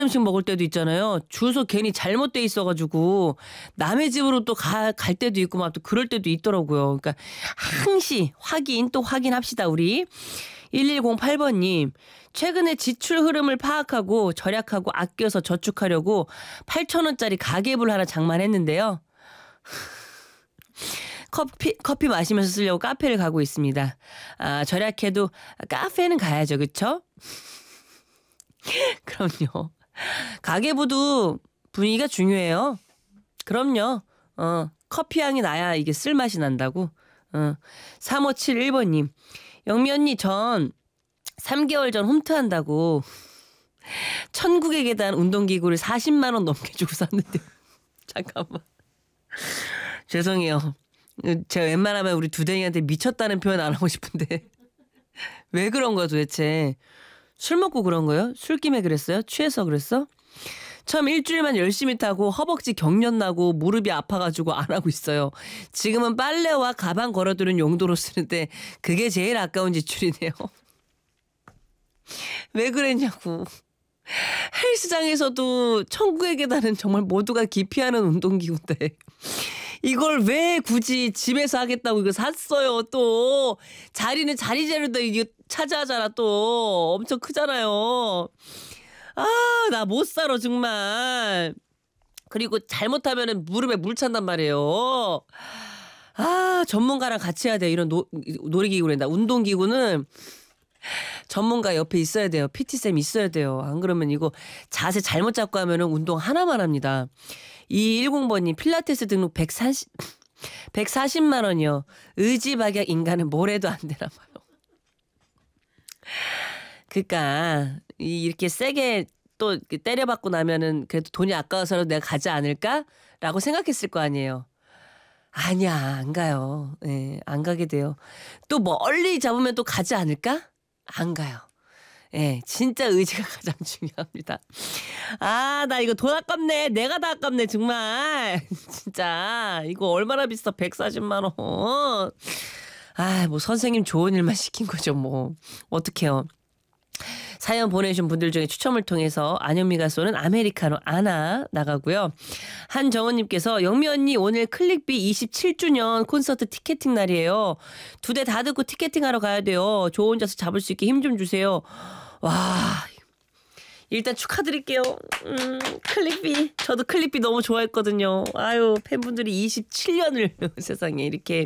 음식 먹을 때도 있잖아요. 주소 괜히 잘못돼 있어가지고 남의 집으로 또 갈 때도 있고 막 또 그럴 때도 있더라고요. 그러니까 항시 확인 또 확인합시다 우리. 1108번님, 최근에 지출 흐름을 파악하고 절약하고 아껴서 저축하려고 8,000원짜리 가계부를 하나 장만했는데요. 커피 마시면서 쓰려고 카페를 가고 있습니다. 아, 절약해도 카페는 가야죠. 그쵸? 그럼요. 가계부도 분위기가 중요해요. 그럼요. 커피 향이 나야 이게 쓸맛이 난다고. 3571번님. 영미 언니 전 3개월 전 홈트한다고 천국의 계단 운동기구를 40만 원 넘게 주고 샀는데요. 잠깐만. 죄송해요. 제가 웬만하면 우리 두댕이한테 미쳤다는 표현 안 하고 싶은데 왜 그런 거야 도대체. 술 먹고 그런 거예요? 술김에 그랬어요? 취해서 그랬어? 처음 일주일만 열심히 타고 허벅지 경련 나고 무릎이 아파가지고 안 하고 있어요. 지금은 빨래와 가방 걸어두는 용도로 쓰는데 그게 제일 아까운 지출이네요. 왜 그랬냐고. 헬스장에서도 천국의 계단은 정말 모두가 기피하는 운동기구인데 이걸 왜 굳이 집에서 하겠다고 이거 샀어요. 또 자리는 자리대로 이거 차지하잖아. 또 엄청 크잖아요. 아, 나 못 살아 정말. 그리고 잘못하면은 무릎에 물 찬단 말이에요. 아, 전문가랑 같이 해야 돼. 이런 놀이기구란다. 운동기구는 전문가 옆에 있어야 돼요. PT쌤 있어야 돼요. 안 그러면 이거 자세 잘못 잡고 하면은 운동 하나만 합니다. 2210번님 필라테스 등록 140만 원이요. 의지박약 인간은 뭘 해도 안 되나 봐요. 그러니까 이렇게 세게 또 때려받고 나면은 그래도 돈이 아까워서라도 내가 가지 않을까라고 생각했을 거 아니에요. 아니야, 안 가요. 예, 안 가게 돼요. 또 멀리 잡으면 또 가지 않을까? 안 가요. 예, 진짜 의지가 가장 중요합니다. 아, 나 이거 돈 아깝네. 내가 다 아깝네, 정말. 진짜. 이거 얼마나 비싸? 140만 원. 아, 뭐 선생님 좋은 일만 시킨 거죠, 뭐. 어떡해요. 사연 보내주신 분들 중에 추첨을 통해서 안현미가 쏘는 아메리카노 하나 나가고요. 한정은님께서 영미 언니 오늘 클릭비 27주년 콘서트 티켓팅 날이에요. 2대 다 듣고 티켓팅하러 가야 돼요. 저 혼자서 잡을 수 있게 힘 좀 주세요. 와, 일단 축하드릴게요. 클릭비. 저도 클릭비 너무 좋아했거든요. 아유, 팬분들이 27년을 세상에 이렇게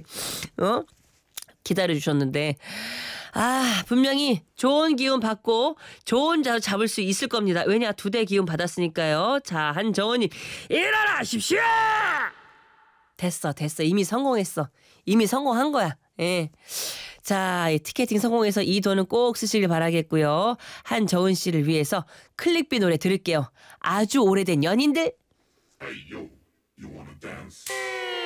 기다려주셨는데 아, 분명히 좋은 기운 받고 좋은 자로 잡을 수 있을 겁니다. 왜냐, 2대 기운 받았으니까요. 자, 한정원님 일어나십시오. 됐어. 이미 성공했어. 이미 성공한 거야. 예. 자, 티켓팅 성공해서 이 돈은 꼭 쓰시길 바라겠고요. 한정은 씨를 위해서 클릭비 노래 들을게요. 아주 오래된 연인들. Hey, yo, you wanna dance?